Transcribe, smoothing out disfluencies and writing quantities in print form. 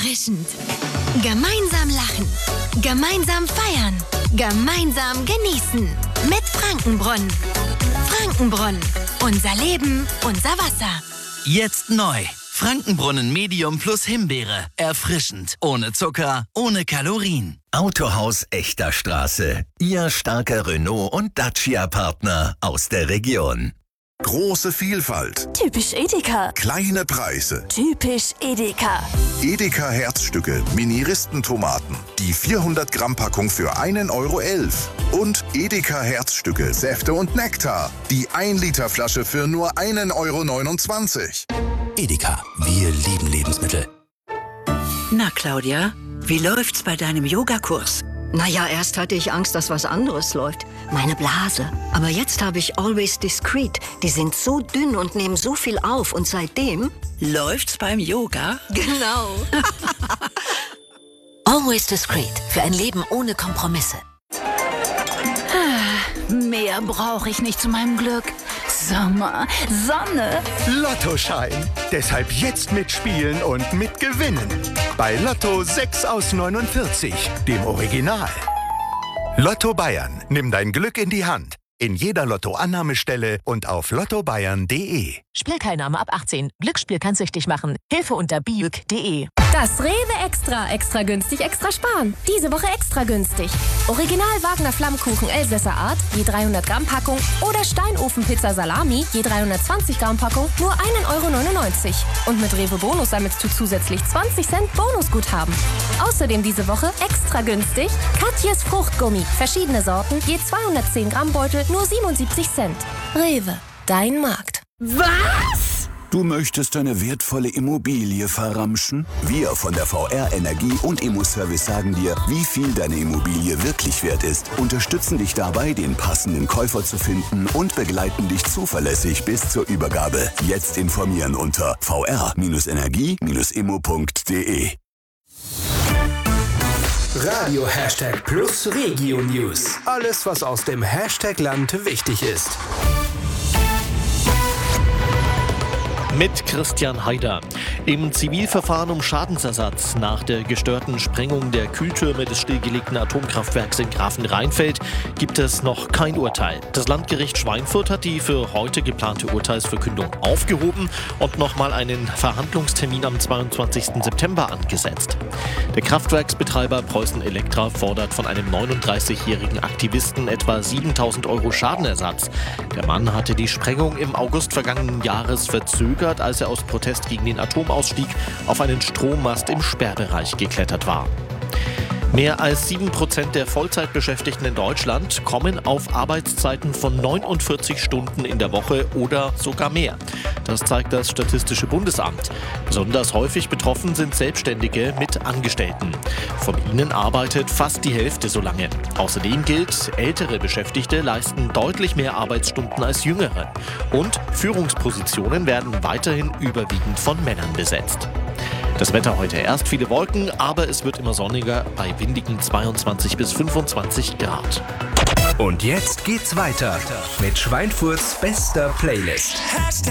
erfrischend. Gemeinsam lachen, gemeinsam feiern, gemeinsam genießen. Mit Frankenbrunnen. Frankenbrunnen. Unser Leben, unser Wasser. Jetzt neu. Frankenbrunnen Medium plus Himbeere. Erfrischend. Ohne Zucker, ohne Kalorien. Autohaus Echter Straße. Ihr starker Renault- und Dacia-Partner aus der Region. Große Vielfalt. Typisch Edeka. Kleine Preise. Typisch Edeka. Edeka Herzstücke, Mini-Ristentomaten. Die 400 Gramm Packung für 1,11 €. Und Edeka Herzstücke, Säfte und Nektar. Die 1 Liter Flasche für nur 1,29 €. Edeka, wir lieben Lebensmittel. Na, Claudia, wie läuft's bei deinem Yogakurs? Naja, erst hatte ich Angst, dass was anderes läuft. Meine Blase. Aber jetzt habe ich Always Discreet. Die sind so dünn und nehmen so viel auf. Und seitdem... Läuft's beim Yoga? Genau. Always Discreet. Für ein Leben ohne Kompromisse. Mehr brauche ich nicht zu meinem Glück. Sommer, Sonne. Lottoschein. Deshalb jetzt mitspielen und mitgewinnen. Bei Lotto 6 aus 49, dem Original. Lotto Bayern. Nimm dein Glück in die Hand. In jeder Lotto-Annahmestelle und auf lottobayern.de. Spielteilnahme ab 18. Glücksspiel kann süchtig machen. Hilfe unter biuk.de. Das Rewe Extra. Extra günstig, extra sparen. Diese Woche extra günstig. Original Wagner Flammkuchen Elsässer Art, je 300 Gramm Packung. Oder Steinofenpizza Salami, je 320 Gramm Packung, nur 1,99 €. Und mit Rewe Bonus sammelst du zusätzlich 20 Cent Bonusguthaben. Außerdem diese Woche extra günstig Katjes Fruchtgummi. Verschiedene Sorten, je 210 Gramm Beutel, nur 77 Cent. Rewe, dein Markt. Was? Du möchtest deine wertvolle Immobilie verramschen? Wir von der VR Energie und Immoservice sagen dir, wie viel deine Immobilie wirklich wert ist, unterstützen dich dabei, den passenden Käufer zu finden und begleiten dich zuverlässig bis zur Übergabe. Jetzt informieren unter vr-energie-immo.de. Radio Hashtag Plus Regio News. Alles, was aus dem Hashtag-Land wichtig ist. Mit Christian Haider. Im Zivilverfahren um Schadensersatz nach der gestörten Sprengung der Kühltürme des stillgelegten Atomkraftwerks in Grafenrheinfeld gibt es noch kein Urteil. Das Landgericht Schweinfurt hat die für heute geplante Urteilsverkündung aufgehoben und nochmal einen Verhandlungstermin am 22. September angesetzt. Der Kraftwerksbetreiber Preußen Elektra fordert von einem 39-jährigen Aktivisten etwa 7.000 € Schadenersatz. Der Mann hatte die Sprengung im August vergangenen Jahres verzögert, als er aus Protest gegen den Atomausstieg auf einen Strommast im Sperrbereich geklettert war. Mehr als 7% der Vollzeitbeschäftigten in Deutschland kommen auf Arbeitszeiten von 49 Stunden in der Woche oder sogar mehr. Das zeigt das Statistische Bundesamt. Besonders häufig betroffen sind Selbstständige mit Angestellten. Von ihnen arbeitet fast die Hälfte so lange. Außerdem gilt, ältere Beschäftigte leisten deutlich mehr Arbeitsstunden als jüngere. Und Führungspositionen werden weiterhin überwiegend von Männern besetzt. Das Wetter heute erst viele Wolken, aber es wird immer sonniger bei windigen 22 bis 25 Grad. Und jetzt geht's weiter mit Schweinfurts bester Playlist.